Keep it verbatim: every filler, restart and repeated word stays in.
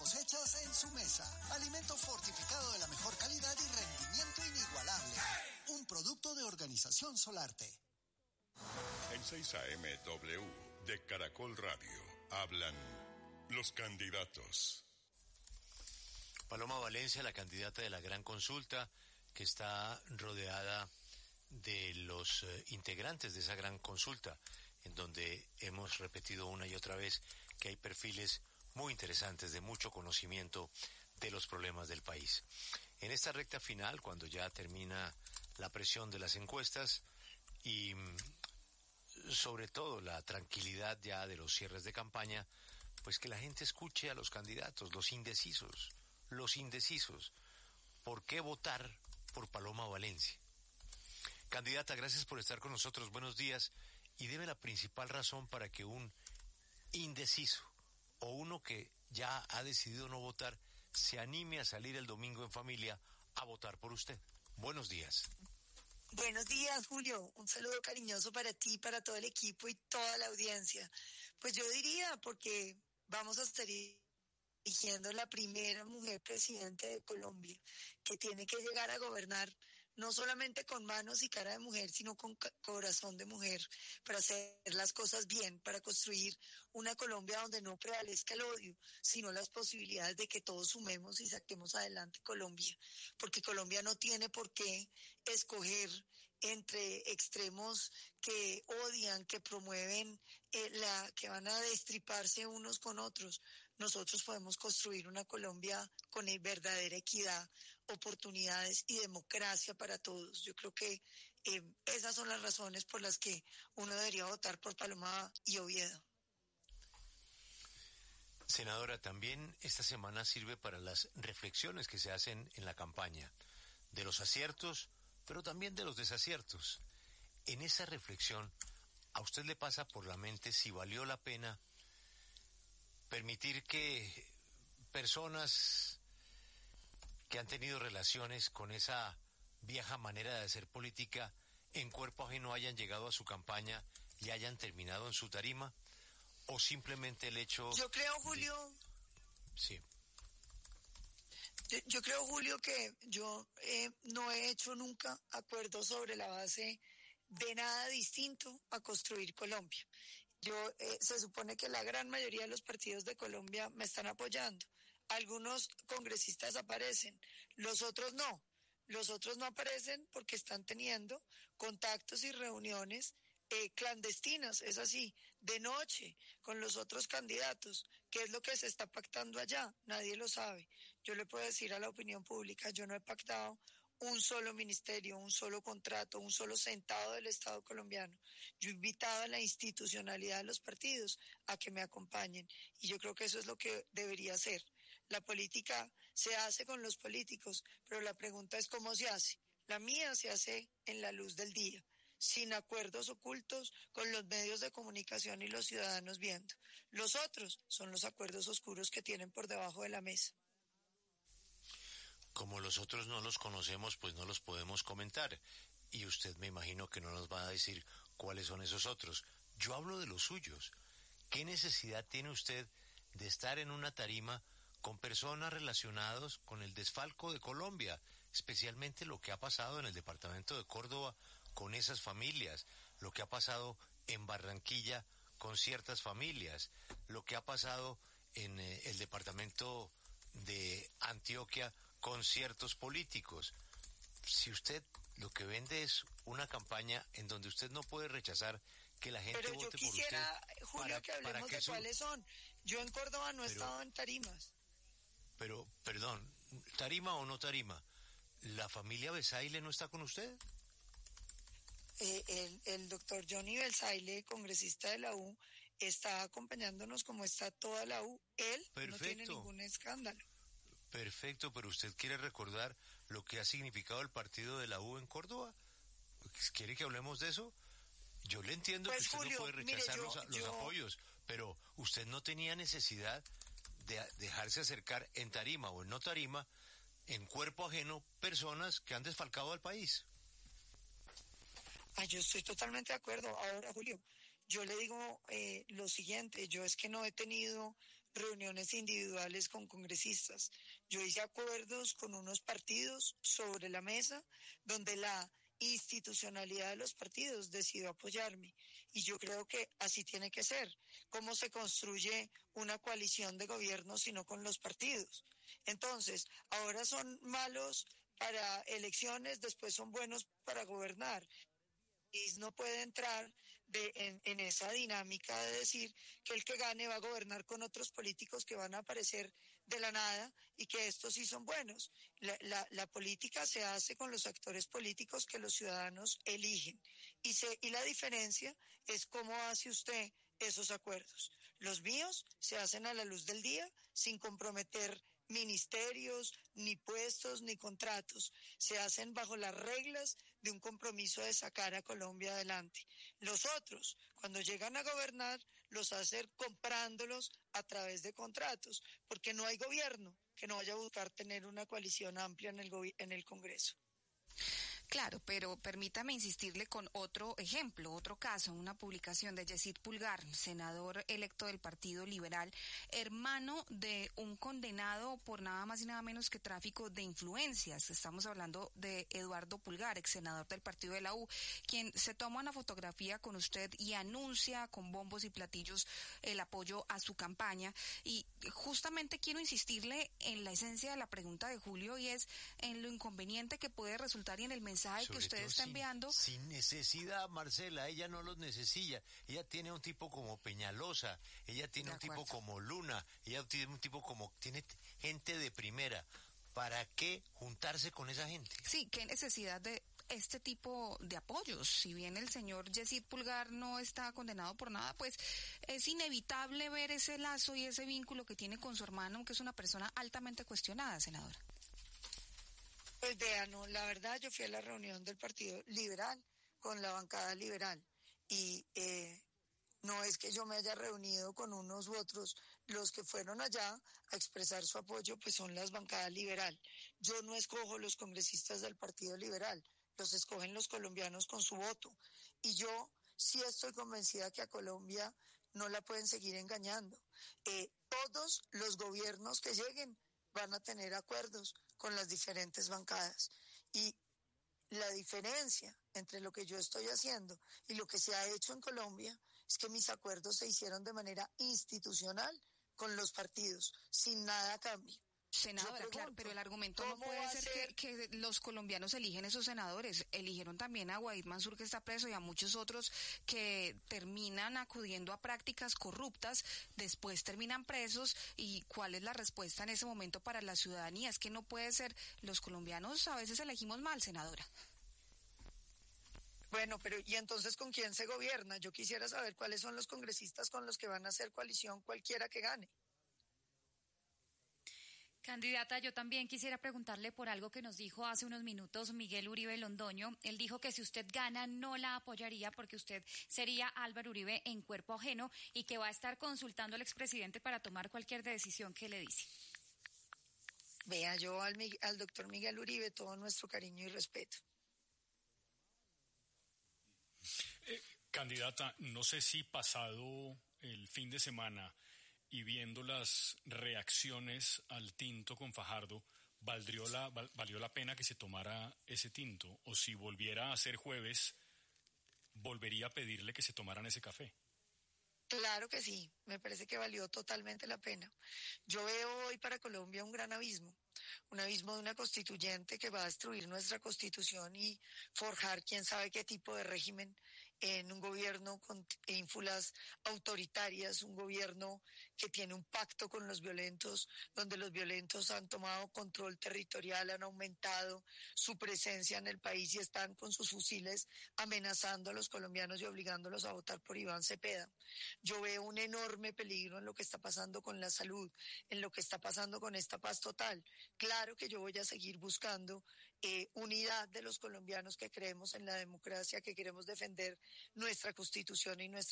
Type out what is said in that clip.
cosechas en su mesa. Alimento fortificado de la mejor calidad y rendimiento inigualable. Un producto de Organización Solarte. En seis A M W de Caracol Radio hablan los candidatos. Paloma Valencia, la candidata de la gran consulta, que está rodeada de los eh, integrantes de esa gran consulta, en donde hemos repetido una y otra vez que hay perfiles muy interesantes de mucho conocimiento de los problemas del país. En esta recta final, cuando ya termina la presión de las encuestas y sobre todo la tranquilidad ya de los cierres de campaña, pues que la gente escuche a los candidatos, los indecisos, los indecisos. ¿Por qué votar por Paloma Valencia? Candidata, gracias por estar con nosotros, buenos días, y deme la principal razón para que un indeciso o uno que ya ha decidido no votar se anime a salir el domingo en familia a votar por usted. Buenos días. Buenos días, Julio. Un saludo cariñoso para ti, para todo el equipo y toda la audiencia. Pues yo diría, porque vamos a estar eligiendo la primera mujer presidente de Colombia, que tiene que llegar a gobernar no solamente con manos y cara de mujer, sino con corazón de mujer, para hacer las cosas bien, para construir una Colombia donde no prevalezca el odio, sino las posibilidades de que todos sumemos y saquemos adelante Colombia. Porque Colombia no tiene por qué escoger entre extremos que odian, que promueven, eh, la que van a destriparse unos con otros. Nosotros podemos construir una Colombia con verdadera equidad, oportunidades y democracia para todos. Yo creo que eh, esas son las razones por las que uno debería votar por Paloma y Oviedo. Senadora, también esta semana sirve para las reflexiones que se hacen en la campaña, de los aciertos, pero también de los desaciertos. En esa reflexión, ¿a usted le pasa por la mente si valió la pena permitir que personas que han tenido relaciones con esa vieja manera de hacer política en cuerpo ajeno hayan llegado a su campaña y hayan terminado en su tarima? ¿O simplemente el hecho... Yo creo, Julio... De... Sí. Yo, yo creo, Julio, que yo eh, no he hecho nunca acuerdos sobre la base de nada distinto a construir Colombia. Yo eh, se supone que la gran mayoría de los partidos de Colombia me están apoyando. Algunos congresistas aparecen, los otros no. Los otros no aparecen porque están teniendo contactos y reuniones eh, clandestinas, es así, de noche, con los otros candidatos. ¿Qué es lo que se está pactando allá? Nadie lo sabe. Yo le puedo decir a la opinión pública, yo no he pactado un solo ministerio, un solo contrato, un solo centavo del Estado colombiano. Yo he invitado a la institucionalidad de los partidos a que me acompañen y yo creo que eso es lo que debería hacer. La política se hace con los políticos, pero la pregunta es cómo se hace. La mía se hace en la luz del día, sin acuerdos ocultos, con los medios de comunicación y los ciudadanos viendo. Los otros son los acuerdos oscuros que tienen por debajo de la mesa. Como los otros no los conocemos, pues no los podemos comentar. Y usted me imagino que no nos va a decir cuáles son esos otros. Yo hablo de los suyos. ¿Qué necesidad tiene usted de estar en una tarima con personas relacionadas con el desfalco de Colombia? Especialmente lo que ha pasado en el departamento de Córdoba con esas familias, lo que ha pasado en Barranquilla con ciertas familias, lo que ha pasado en eh, el departamento de Antioquia con ciertos políticos. Si usted lo que vende es una campaña en donde usted no puede rechazar que la gente Pero vote yo quisiera, por usted, Julio, para, que hablemos de su... cuáles son. Yo en Córdoba no he pero, estado en tarimas. Pero, perdón, tarima o no tarima, ¿la familia Besaile no está con usted? Eh, el, el doctor Johnny Belsaile, congresista de la U, está acompañándonos como está toda la U. Él Perfecto. No tiene ningún escándalo. Perfecto, pero usted quiere recordar lo que ha significado el partido de la U en Córdoba. ¿Quiere que hablemos de eso? Yo le entiendo pues, que usted Julio, no puede rechazar mire, yo, los, los yo... apoyos, pero usted no tenía necesidad de dejarse acercar en tarima o en no tarima, en cuerpo ajeno, personas que han desfalcado al país. Ah, yo estoy totalmente de acuerdo. Ahora, Julio, yo le digo eh, lo siguiente, yo es que no he tenido reuniones individuales con congresistas. Yo hice acuerdos con unos partidos sobre la mesa donde la institucionalidad de los partidos decidió apoyarme. Y yo creo que así tiene que ser. ¿Cómo se construye una coalición de gobierno si no con los partidos? Entonces, ahora son malos para elecciones, después son buenos para gobernar. Y no puede entrar de, en, en esa dinámica de decir que el que gane va a gobernar con otros políticos que van a aparecer de la nada y que estos sí son buenos. La, la, la política se hace con los actores políticos que los ciudadanos eligen. Y, se, y la diferencia es cómo hace usted esos acuerdos. Los míos se hacen a la luz del día sin comprometer ministerios, ni puestos, ni contratos. Se hacen bajo las reglas de un compromiso de sacar a Colombia adelante. Los otros, cuando llegan a gobernar, los hacen comprándolos a través de contratos, porque no hay gobierno que no vaya a buscar tener una coalición amplia en el, go- en el Congreso. Claro, pero permítame insistirle con otro ejemplo, otro caso, una publicación de Yesid Pulgar, senador electo del Partido Liberal, hermano de un condenado por nada más y nada menos que tráfico de influencias. Estamos hablando de Eduardo Pulgar, ex senador del Partido de la U, quien se toma una fotografía con usted y anuncia con bombos y platillos el apoyo a su campaña. Y justamente quiero insistirle en la esencia de la pregunta de Julio, y es en lo inconveniente que puede resultar y en el mensaje mensaje que usted está sin, enviando. Sin necesidad, Marcela, ella no los necesita. Ella tiene un tipo como Peñalosa, ella tiene un tipo como Luna, ella tiene un tipo como, tiene gente de primera. ¿Para qué juntarse con esa gente? Sí, qué necesidad de este tipo de apoyos. Si bien el señor Yesid Pulgar no está condenado por nada, pues es inevitable ver ese lazo y ese vínculo que tiene con su hermano, que es una persona altamente cuestionada, senadora. Pues vea, no, la verdad yo fui a la reunión del Partido Liberal con la bancada liberal y eh, no es que yo me haya reunido con unos u otros, los que fueron allá a expresar su apoyo pues son las bancadas liberal. Yo no escojo los congresistas del Partido Liberal, los escogen los colombianos con su voto y yo sí estoy convencida que a Colombia no la pueden seguir engañando. Eh, todos los gobiernos que lleguen van a tener acuerdos con las diferentes bancadas. Y la diferencia entre lo que yo estoy haciendo y lo que se ha hecho en Colombia es que mis acuerdos se hicieron de manera institucional con los partidos, sin nada a cambio. Senadora, pregunto, claro, pero el argumento no puede ser, ser? Que, que los colombianos eligen esos senadores. Eligieron también a Guaid Mansur, que está preso, y a muchos otros que terminan acudiendo a prácticas corruptas, después terminan presos. ¿Y cuál es la respuesta en ese momento para la ciudadanía? Es que no puede ser, los colombianos a veces elegimos mal, senadora. Bueno, pero ¿y entonces con quién se gobierna? Yo quisiera saber cuáles son los congresistas con los que van a hacer coalición cualquiera que gane. Candidata, yo también quisiera preguntarle por algo que nos dijo hace unos minutos Miguel Uribe Londoño. Él dijo que si usted gana no la apoyaría porque usted sería Álvaro Uribe en cuerpo ajeno y que va a estar consultando al expresidente para tomar cualquier decisión que le dice. Vea, yo al, al doctor Miguel Uribe todo nuestro cariño y respeto. Eh, candidata, no sé si pasado el fin de semana y viendo las reacciones al tinto con Fajardo, ¿valdría la, val, ¿valió la pena que se tomara ese tinto? O si volviera a ser jueves, ¿volvería a pedirle que se tomaran ese café? Claro que sí, me parece que valió totalmente la pena. Yo veo hoy para Colombia un gran abismo, un abismo de una constituyente que va a destruir nuestra constitución y forjar quién sabe qué tipo de régimen en un gobierno con ínfulas autoritarias, un gobierno que tiene un pacto con los violentos, donde los violentos han tomado control territorial, han aumentado su presencia en el país y están con sus fusiles amenazando a los colombianos y obligándolos a votar por Iván Cepeda. Yo veo un enorme peligro en lo que está pasando con la salud, en lo que está pasando con esta paz total. Claro que yo voy a seguir buscando eh, unidad de los colombianos que creemos en la democracia, que queremos defender nuestra Constitución y nuestra